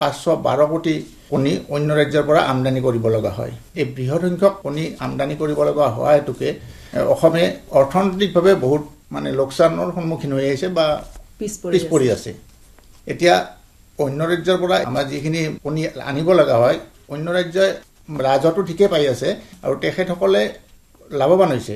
512 কোটি কণী অন্য ৰাজ্যৰ পৰা আমদানি কৰিব লগা হয়। এই বৃহৎ সংখ্যক কণী আমদানি কৰিব লগা হোৱা হেতুকে অসমে অৰ্থনৈতিকভাৱে বহুত মানে লোকচানৰ সন্মুখীন হৈ আহিছে বা পিছ পৰি আছে। এতিয়া অন্য ৰাজ্যৰ পৰা আমাৰ যিখিনি কণী আনিব লগা হয়, অন্য ৰাজ্যই ৰাজহটো ঠিকে পাই আছে আৰু তেখেতসকলে লাভৱান হৈছে।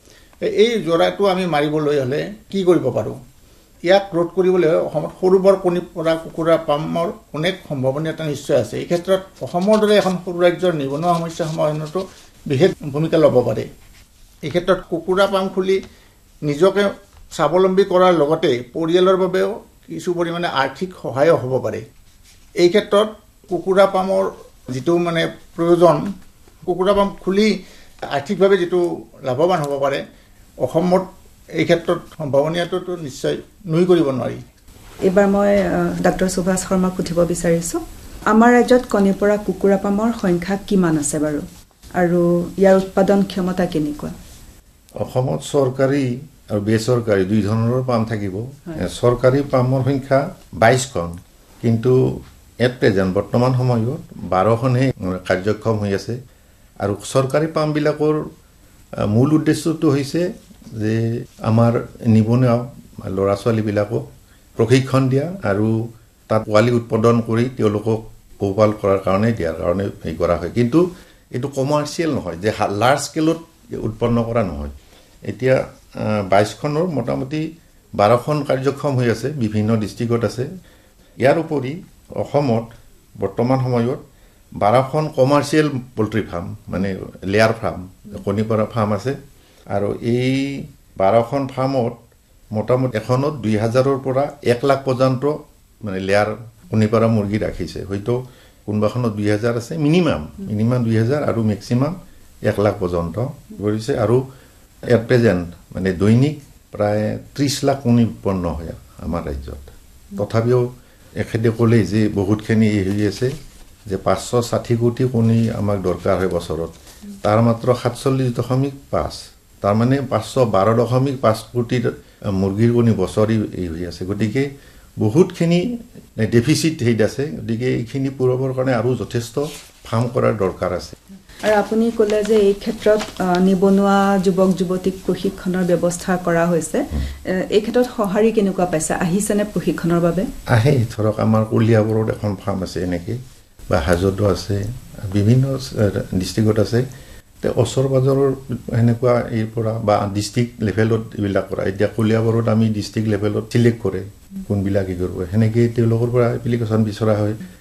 এই জোৰাটো আমি মাৰিবলৈ হ'লে কি কৰিব পাৰোঁ? ইয়াক ৰোধ কৰিবলৈ অসমত সৰু বৰ কণী পৰা কুকুৰা পামৰ অনেক সম্ভাৱনীয়তা নিশ্চয় আছে। এই ক্ষেত্ৰত অসমৰ দৰে এখন সৰু ৰাজ্যৰ নিবনুৱা সমস্যা সমাধানতো বিশেষ ভূমিকা ল'ব পাৰে। এই ক্ষেত্ৰত কুকুৰা পাম খুলি নিজকে স্বাৱলম্বী কৰাৰ লগতে পৰিয়ালৰ বাবেও কিছু পৰিমাণে আৰ্থিক সহায়ো হ'ব পাৰে। এই ক্ষেত্ৰত কুকুৰা পামৰ যিটো মানে প্ৰয়োজন, কুকুৰা পাম খুলি আৰ্থিকভাৱে যিটো লাভৱান হ'ব পাৰে, অসমত এই ক্ষেত্ৰত সম্ভাৱনীয়তাটো নিশ্চয় নুই কৰিব নোৱাৰি। এইবাৰ মই ডাক্তৰ সুভাষ শৰ্মাক সুধিব বিচাৰিছোঁ, আমাৰ ৰাজ্যত কণী পৰা কুকুৰা পামৰ সংখ্যা কিমান আছে বাৰু, আৰু ইয়াৰ উৎপাদন ক্ষমতা কেনেকুৱা? অসমত চৰকাৰী আৰু বেচৰকাৰী দুই ধৰণৰ পাম থাকিব। চৰকাৰী পামৰ সংখ্যা 22খন, কিন্তু এট প্ৰেজেণ্ট বৰ্তমান সময়ত 12খনহে কাৰ্যক্ষম হৈ আছে। আৰু চৰকাৰী পামবিলাকৰ মূল উদ্দেশ্যটো হৈছে যে আমাৰ নিবনুৱা ল'ৰা ছোৱালীবিলাকক প্ৰশিক্ষণ দিয়া আৰু তাত পোৱালি উৎপাদন কৰি তেওঁলোকক পোহপাল কৰাৰ কাৰণে দিয়াৰ কাৰণে হেৰি কৰা হয়। কিন্তু এইটো কমাৰ্চিয়েল নহয়, যে লাৰ্জ স্কেলত উৎপন্ন কৰা নহয়। এতিয়া 22খনৰ মোটামুটি 12খন কাৰ্যক্ষম হৈ আছে, বিভিন্ন ডিষ্ট্ৰিক্টত আছে। ইয়াৰ উপৰি অসমত বৰ্তমান সময়ত 12খন কমাৰ্চিয়েল পল্ট্ৰি ফাৰ্ম, মানে লেয়াৰ ফাৰ্ম, কণী পৰা ফাৰ্ম আছে। আৰু এই 12খন ফাৰ্মত মোটামুটি এখনত 2000ৰ পৰা 1 লাখ পৰ্যন্ত মানে লেয়াৰ কণী পৰা মুৰ্গী ৰাখিছে। হয়তো কোনোবাখনত 2000 আছে, মিনিমাম 2000 আৰু মেক্সিমাম 1 লাখ পৰ্যন্ত কৰিছে। আৰু এট প্ৰেজেণ্ট মানে দৈনিক প্ৰায় 30 লাখ কণী উৎপন্ন হয় আমাৰ ৰাজ্যত। তথাপিও এখেতে ক'লে যে বহুতখিনি হৈ আছে, যে 560 কোটি কণী আমাক দৰকাৰ হয় বছৰত, তাৰ মাত্ৰ 47.5, তাৰমানে 512.5 কোটি মুৰ্গীৰ কণী বছৰি হৈ আছে। গতিকে বহুতখিনি ডেফিচিট হেৰিত আছে। গতিকে এইখিনি পূৰাবৰ কাৰণে আৰু যথেষ্ট ফাৰ্ম কৰাৰ দৰকাৰ আছে। আৰু আপুনি ক'লে যে এই ক্ষেত্ৰত নিবনুৱা যুৱক যুৱতীক প্ৰশিক্ষণৰ ব্যৱস্থা কৰা হৈছে। এই ক্ষেত্ৰত সঁহাৰি কেনেকুৱা পাইছে? আহিছেনে প্ৰশিক্ষণৰ বাবে? আহে। ধৰক আমাৰ কলিয়াবৰত এখন ফাৰ্ম আছে এনেকৈ, বা হাজতো আছে, বিভিন্ন ডিষ্ট্ৰিক্টত আছে। ওচৰ পাজৰৰ সেনেকুৱা এই পৰা বা ডিষ্ট্ৰিক্ট লেভেলত এইবিলাক কৰা। এতিয়া কলিয়াবৰত আমি ডিষ্ট্ৰিক্ট লেভেলত চিলেক্ট কৰে কোনবিলাক কৰিব, সেনেকৈ তেওঁলোকৰ পৰা এপ্লিকেশ্যন বিচৰা হয়।